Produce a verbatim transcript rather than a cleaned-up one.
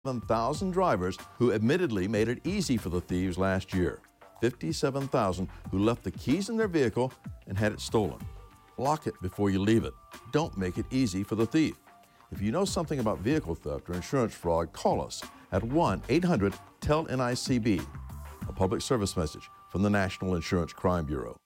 fifty-seven thousand drivers who admittedly made it easy for the thieves last year. fifty-seven thousand who left the keys in their vehicle and had it stolen. Lock it before you leave it. Don't make it easy for the thief. If you know something about vehicle theft or insurance fraud, call us at one eight hundred T E L N I C B. A public service message from the National Insurance Crime Bureau.